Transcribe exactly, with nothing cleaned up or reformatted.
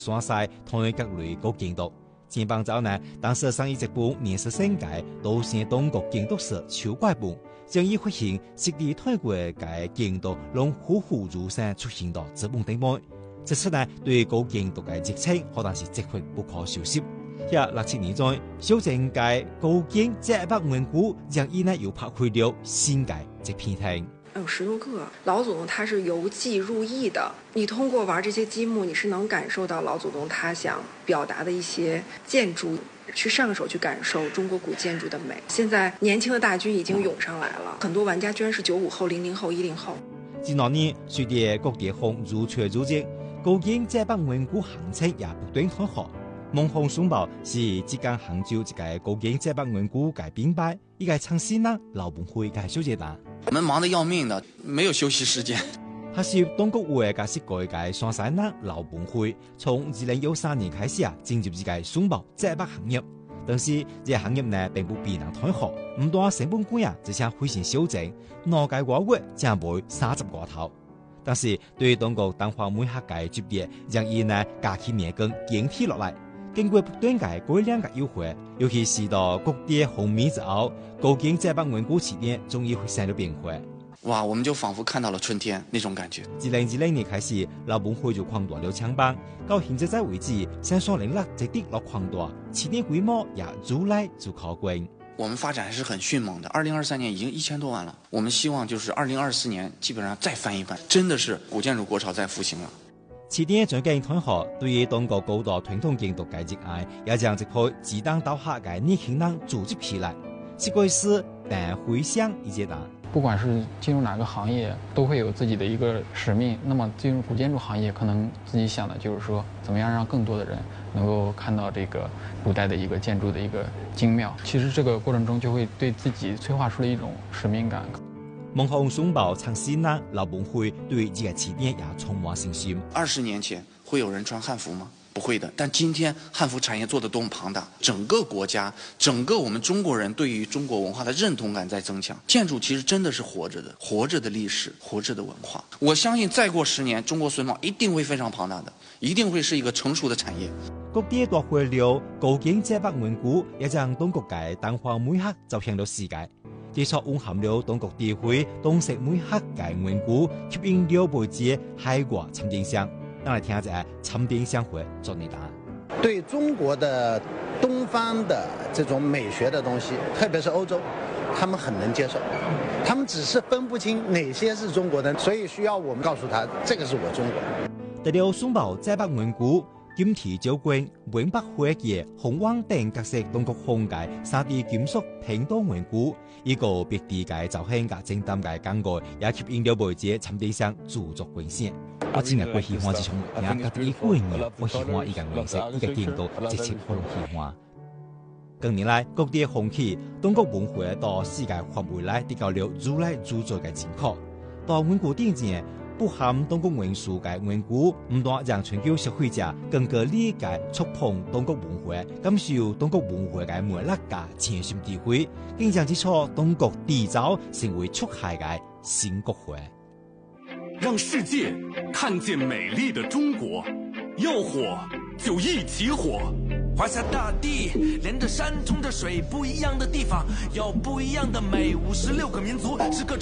山西同樣各類國建築。前幫週呢，當時上一直部年十升界都先東國建築師邱怪本，將以發現實地泰國嘅建築讓虎虎如山出現到資本頂端。這次呢，對高建築嘅熱情可能是積屈不可收拾。一六七年在小鎮界高建這百文古，讓伊呢又拍開了新界這片天。 有十多個老祖宗，他是由記入意的。你通過玩這些積木，你是能感受到老祖宗他想表達的一些建築，去上手去感受中國古建築的美。現在年輕的大軍已經湧上來了，很多玩家居然是九五後、零零後、一零後。 近兩年隨着各地方如出如入，高建這百文古行情也不斷開學。夢紅松寶是浙江杭州一個高建這百文古嘅品牌，一個創新啦，老本會嘅小姐啦。 我們忙得要命的，沒有休息時間。 他是東國會嘅設計嘅山西啦老本會，從二零一三年開始啊，進入呢個松寶這百行業。但是呢個行業呢並不必然開學，唔多成本貴啊，只想非常小眾，哪個話月將會三十個頭。但是對於東國淡化每客嘅級別，讓伊呢假期面更堅持落來。經過不斷嘅改良嘅優惠，尤其是到各地紅米之後，高建這百文古起點終於會生了變化。 哇，我們就仿佛看到了春天那種感覺。 二零二零年開始，老本會就擴大了廠房，到現在在為止，三雙零六直接落擴大，起點規模也逐來逐可觀。 我們發展還是很迅猛的，二零二三年已經一千多萬了。我們希望就是二零二四年基本上再翻一番，真的是古建築國潮再復興了。 起點最近推學對於東國高度傳統建築嘅熱愛，也將這批志當刀客嘅年輕人組織起來。設計師但回想一階段， 不管是進入哪個行業，都會有自己的一個使命。那麼進入古建築行業，可能自己想的就是說，怎麼樣讓更多的人能夠看到這個古代的一個建築的一個精妙。其實這個過程中就會對自己催化出了一種使命感。 夢紅松寶創新啦，老本會對這個起點也充滿信心。 二十年前會有人穿漢服嗎？不會的。但今天漢服產業做得多麼龐大，整個國家、整個我們中國人對於中國文化的認同感在增強。建築其實真的是活着的，活着的歷史，活着的文化。我相信再過十年，中國榫卯一定會非常龐大的，一定會是一個成熟的產業。 各地奪回了高建這百文古，也將東國界淡化每刻走向了世界。基礎蘊含了東國地會東西每刻嘅文古，吸引了外界海外參展商。讓來聽下這參展商會做你答。 對中國的東方的這種美學的東西，特別是歐洲，他們很能接受，他們只是分不清哪些是中國的，所以需要我們告訴他，這個是我中國。 得了松寶這百文古。金體酒館、永北會嘅紅灣等各式東國風格三 D 金屬拼裝文古，一個別地嘅造型嘅精湛嘅感覺，也吸引了外界參展商著作觀賞。我真係過喜歡這種物件，覺得伊過癮，我喜歡伊個顏色，伊個建築，直接我攏喜歡。近年來，各地風氣，東國文化到世界範圍內得到了如來如在嘅認可。到文古典前，不含東國元素嘅文古，唔單讓全球消費者更加理解觸碰東國文化，感受東國文化嘅魅力嘅潛心智慧，更將之錯東國締造成為出海嘅新國會。 讓世界看見美麗的中國，要火就一起火。華夏大地連着山，衝着水，不一樣的地方有不一樣的美。五十六個民族是各種。